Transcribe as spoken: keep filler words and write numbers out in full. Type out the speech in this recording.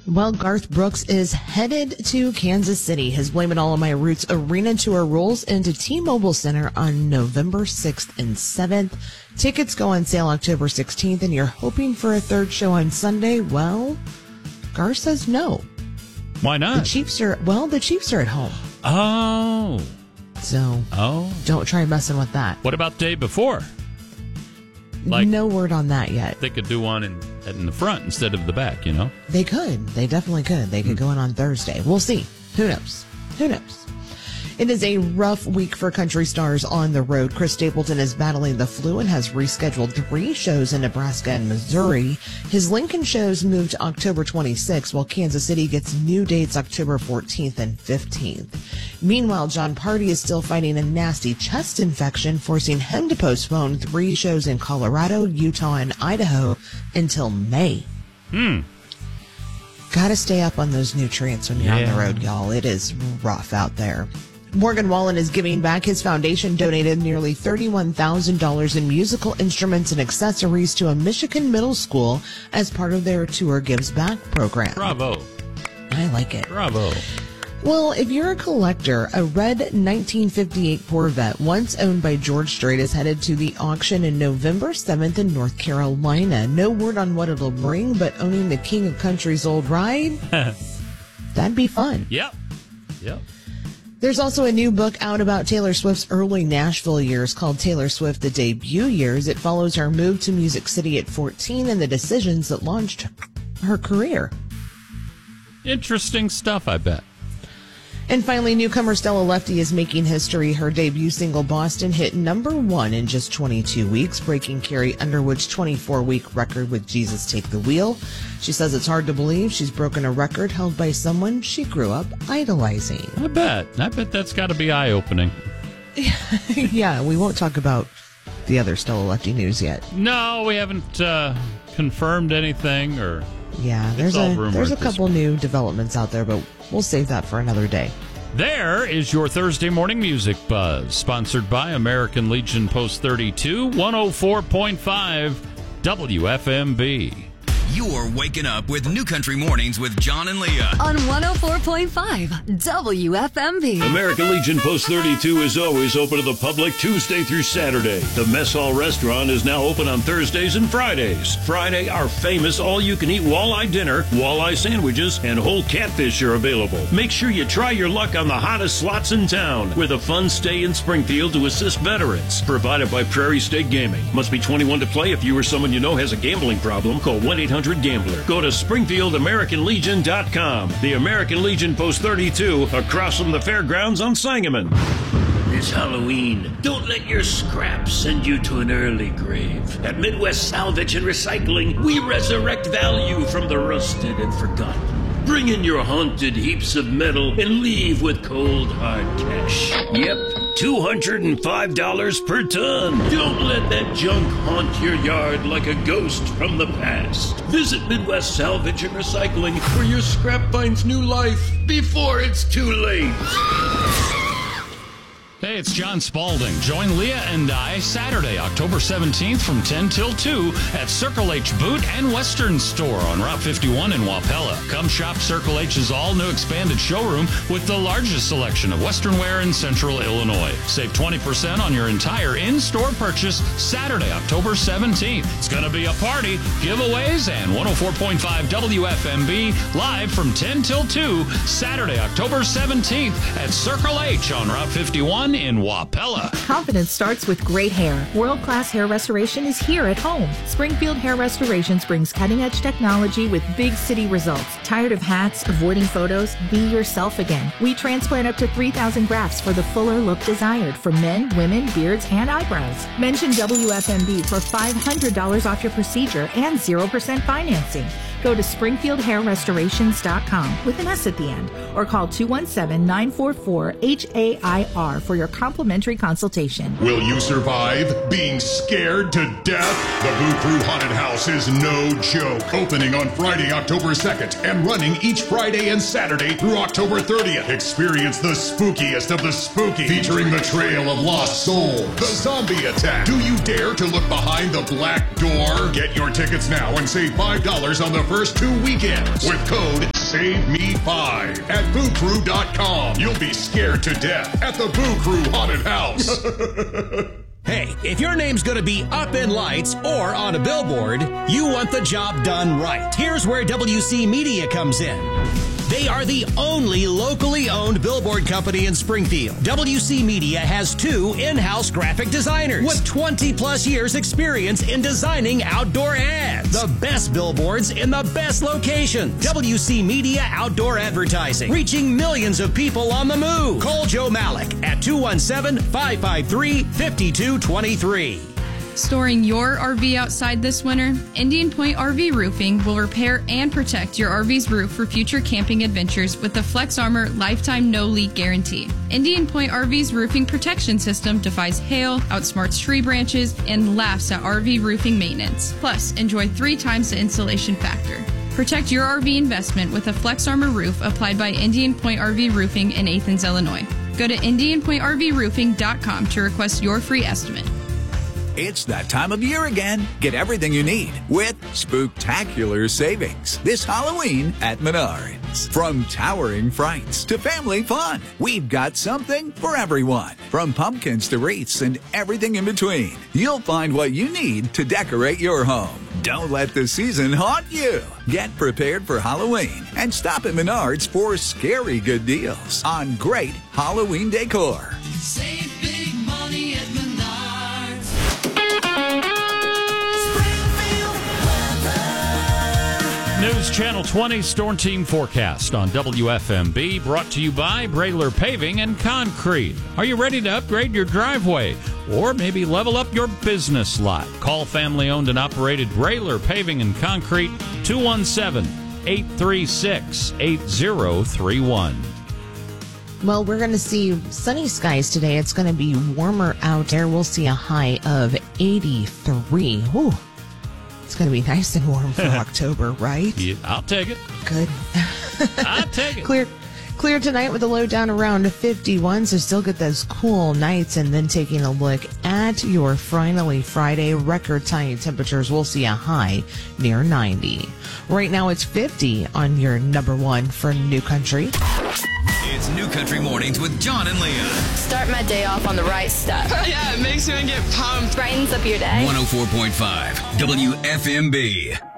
Well, Garth Brooks is headed to Kansas City. His Blame It All on My Roots arena tour rolls into T-Mobile Center on November sixth and seventh. Tickets go on sale October sixteenth, and you're hoping for a third show on Sunday? Well, Garth says no. Why not? The Chiefs are, well, the Chiefs are at home. Oh. So, oh. don't try messing with that. What about the day before? Like, no word on that yet. They could do one in, in the front instead of the back, you know? They could. They definitely could. They could mm. go in on Thursday. We'll see. Who knows? Who knows? It is a rough week for country stars on the road. Chris Stapleton is battling the flu and has rescheduled three shows in Nebraska and Missouri. His Lincoln shows moved to October twenty-sixth, while Kansas City gets new dates October fourteenth and fifteenth. Meanwhile, John Party is still fighting a nasty chest infection, forcing him to postpone three shows in Colorado, Utah, and Idaho until May. Hmm. Gotta stay up on those nutrients when you're yeah. on the road, y'all. It is rough out there. Morgan Wallen is giving back. His foundation donated nearly thirty-one thousand dollars in musical instruments and accessories to a Michigan middle school as part of their Tour Gives Back program. Bravo. I like it. Bravo. Well, if you're a collector, a red nineteen fifty-eight Corvette, once owned by George Strait, is headed to the auction in November seventh in North Carolina. No word on what it'll bring, but owning the King of Country's old ride, that'd be fun. Yep. Yep. There's also a new book out about Taylor Swift's early Nashville years called Taylor Swift: The Debut Years. It follows her move to Music City at fourteen and the decisions that launched her career. Interesting stuff, I bet. And finally, newcomer Stella Lefty is making history. Her debut single, Boston, hit number one in just twenty-two weeks, breaking Carrie Underwood's twenty-four week record with Jesus Take the Wheel. She says it's hard to believe she's broken a record held by someone she grew up idolizing. I bet. I bet that's got to be eye-opening. Yeah, we won't talk about the other Stella Lefty news yet. No, we haven't uh, confirmed anything or... Yeah, there's a there's a couple new developments out there, but we'll save that for another day. There is your Thursday morning music buzz, sponsored by American Legion Post thirty-two, one oh four point five W F M B. You're waking up with New Country Mornings with John and Leah on one oh four point five W F M B. American Legion Post thirty-two is always open to the public Tuesday through Saturday. The Mess Hall Restaurant is now open on Thursdays and Fridays. Friday, our famous all-you-can-eat walleye dinner, walleye sandwiches, and whole catfish are available. Make sure you try your luck on the hottest slots in town with a fun stay in Springfield to assist veterans. Provided by Prairie State Gaming. Must be twenty-one to play. If you or someone you know has a gambling problem, call one eight hundred gambler. Go to Springfield American Legion dot com. The American Legion Post thirty-two, across from the fairgrounds on Sangamon. This Halloween, don't let your scraps send you to an early grave. At Midwest Salvage and Recycling, we resurrect value from the rusted and forgotten. Bring in your haunted heaps of metal and leave with cold, hard cash. Yep, two hundred five dollars per ton. Don't let that junk haunt your yard like a ghost from the past. Visit Midwest Salvage and Recycling, where your scrap finds new life before it's too late. Hey, it's John Spalding. Join Leah and I Saturday, October seventeenth from ten till two at Circle H Boot and Western Store on Route fifty-one in Wapella. Come shop Circle H's all-new expanded showroom with the largest selection of Western wear in Central Illinois. Save twenty percent on your entire in-store purchase Saturday, October seventeenth. It's going to be a party, giveaways, and one oh four point five W F M B live from ten till two Saturday, October seventeenth at Circle H on Route fifty-one in Wapella. Confidence starts with great hair. World-class hair restoration is here at home. Springfield Hair Restorations brings cutting-edge technology with big city results. Tired of hats, avoiding photos? Be yourself again. We transplant up to three thousand grafts for the fuller look desired for men, women, beards, and eyebrows. Mention W F M B for five hundred dollars off your procedure and zero percent financing. Go to Springfield Hair Restorations dot com with an S at the end or call two one seven, nine four four, H A I R for your complimentary consultation. Will you survive being scared to death? The Boo Crew Haunted House is no joke. Opening on Friday, October second and running each Friday and Saturday through October thirtieth. Experience the spookiest of the spooky, featuring the Trail of Lost Souls, the Zombie Attack. Do you dare to look behind the black door? Get your tickets now and save five dollars on the first two weekends with code Save Me five at boo crew dot com. You'll be scared to death at the Boo Crew Haunted House. Hey, if your name's going to be up in lights or on a billboard, you want the job done right. Here's where W C Media comes in. They are the only locally owned billboard company in Springfield. W C Media has two in-house graphic designers with twenty plus years experience in designing outdoor ads. The best billboards in the best locations. W C Media Outdoor Advertising, reaching millions of people on the move. Call Joe Malik at two one seven, five five three, five two two three. Storing your R V outside this winter? Indian Point R V Roofing will repair and protect your R V's roof for future camping adventures with the Flex Armor Lifetime No Leak Guarantee. Indian Point R V's roofing protection system defies hail, outsmarts tree branches, and laughs at R V roofing maintenance. Plus, enjoy three times the insulation factor. Protect your R V investment with a Flex Armor roof applied by Indian Point R V Roofing in Athens, Illinois. Go to indian point r v roofing dot com to request your free estimate. It's that time of year again. Get everything you need with spooktacular savings this Halloween at Menards. From towering frights to family fun, we've got something for everyone. From pumpkins to wreaths and everything in between, you'll find what you need to decorate your home. Don't let the season haunt you. Get prepared for Halloween and stop at Menards for scary good deals on great Halloween decor. Save big money at Menards. News Channel twenty Storm Team Forecast on W F M B, brought to you by Brayler Paving and Concrete. Are you ready to upgrade your driveway or maybe level up your business lot? Call family-owned and operated Brayler Paving and Concrete, two one seven, eight three six, eight zero three one. Well, we're going to see sunny skies today. It's going to be warmer out there. We'll see a high of eighty-three. Ooh. It's going to be nice and warm for October, right? Yeah, I'll take it. Good. I'll take it. Clear, clear tonight with a low down around fifty-one, so still get those cool nights. And then taking a look at your finally Friday record high temperatures, we'll see a high near ninety. Right now it's fifty on your number one for New Country. It's New Country Mornings with John and Leah. Start my day off on the right stuff. Yeah, it makes me get pumped. Brightens up your day. one oh four point five W F M B.